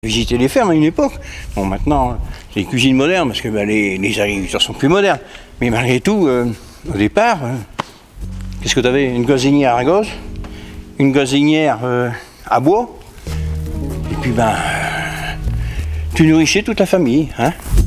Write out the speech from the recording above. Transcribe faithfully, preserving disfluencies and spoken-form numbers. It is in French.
Visiter les fermes à une époque. Bon, maintenant, c'est les cuisines modernes parce que bah, les, les agriculteurs sont plus modernes. Mais malgré tout, euh, au départ, euh, qu'est-ce que tu avais? Une gazinière à gauche, une gazinière euh, à bois, et puis ben, euh, tu nourrissais toute la famille. Hein.